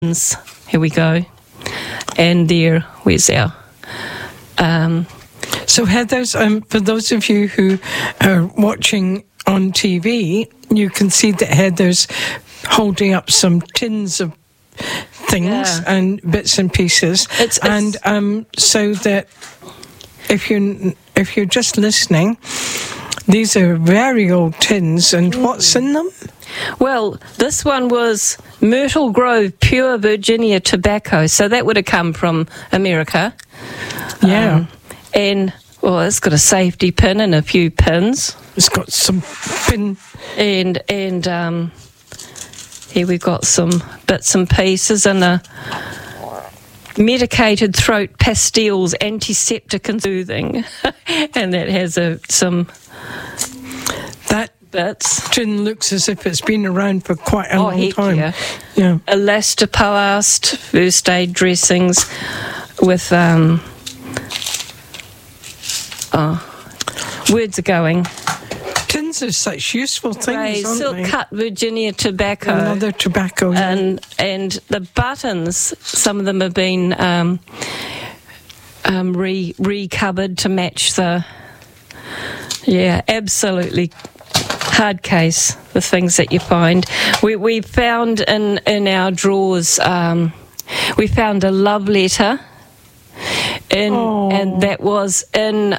Here we go. And there, where's our... So Heather's, for those of you who are watching on TV, you can see that Heather's holding up some tins of things and bits and pieces. So that if you're just listening, these are very old tins, and what's in them? Well, this one was Myrtle Grove Pure Virginia tobacco, so that would have come from America. Yeah. It's got a safety pin and a few pins. It's got some pin. And here we've got some bits and pieces and a medicated throat pastilles, antiseptic and soothing. And that has some... That bits. tin looks as if it's been around for quite a long time. Yeah. Elastoplast, first aid dressings with... words are going. Tins are such useful things, aren't silk they? cut Virginia tobacco. Another tobacco. And the buttons, some of them have been recovered to match the... Yeah, absolutely hard case, the things that you find. We found in our drawers, we found a love letter, and that was in,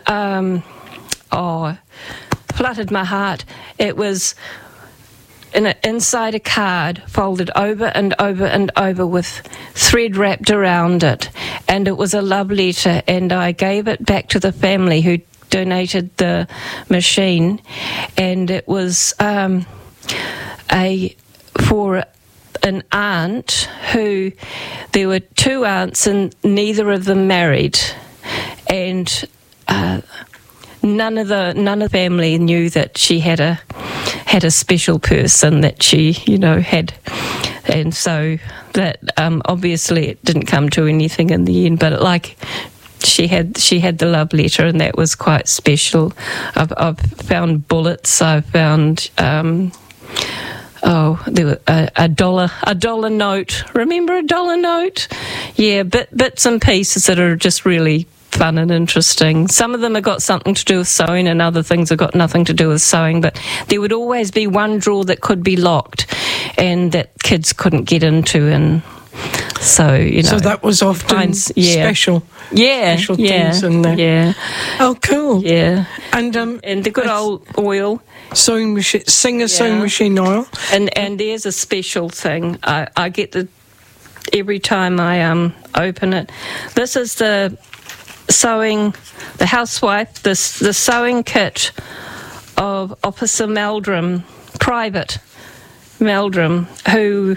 fluttered my heart. It was inside a card, folded over and over and over with thread wrapped around it, and it was a love letter, and I gave it back to the family who donated the machine, and it was for an aunt who, there were two aunts and neither of them married, and none of the family knew that she had a special person that she had, and so that obviously it didn't come to anything in the end, but she had the love letter, and that was quite special. I've found bullets. I found there were a dollar note. Remember a dollar note? Yeah, bits and pieces that are just really fun and interesting. Some of them have got something to do with sewing, and other things have got nothing to do with sewing. But there would always be one drawer that could be locked, and that kids couldn't get into, and. So that was often special things in there. Yeah. Oh, cool. Yeah. And the good old oil. Sewing machine, sewing machine oil. And there's a special thing. I get every time I open it. This is the housewife, the sewing kit of Officer Meldrum, Private Meldrum, who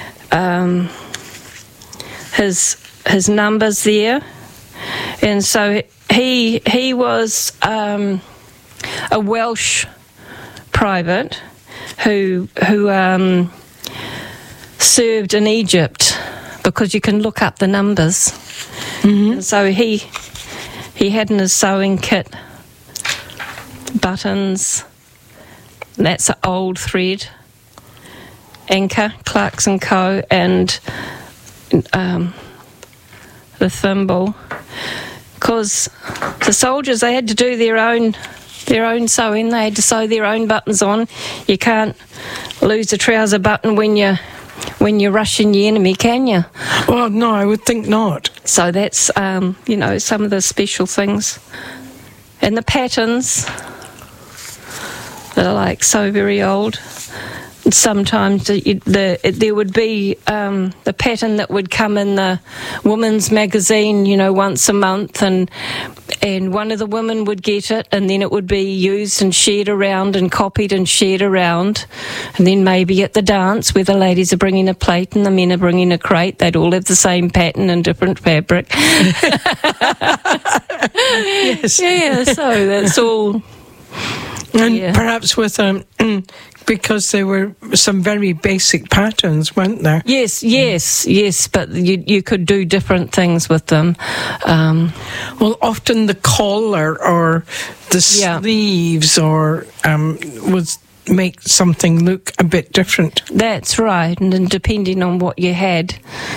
his numbers there, and so he was a Welsh private who served in Egypt, because you can look up the numbers. Mm-hmm. And so he had in his sewing kit buttons. That's an old thread, Anchor, Clarks and Co, and the thimble, because the soldiers, they had to do their own sewing. They had to sew their own buttons on. You can't lose a trouser button when you're rushing the enemy, can you? Well, no, I would think not. So that's some of the special things, and the patterns that are so very old. Sometimes there would be the pattern that would come in the women's magazine, once a month, and one of the women would get it, and then it would be used and shared around and copied and shared around, and then maybe at the dance where the ladies are bringing a plate and the men are bringing a crate, they'd all have the same pattern and different fabric. Yes. Yeah, so that's all. And perhaps with because there were some very basic patterns, weren't there? Yes, but you could do different things with them. Well, often the collar or the sleeves or would make something look a bit different. That's right, and then depending on what you had.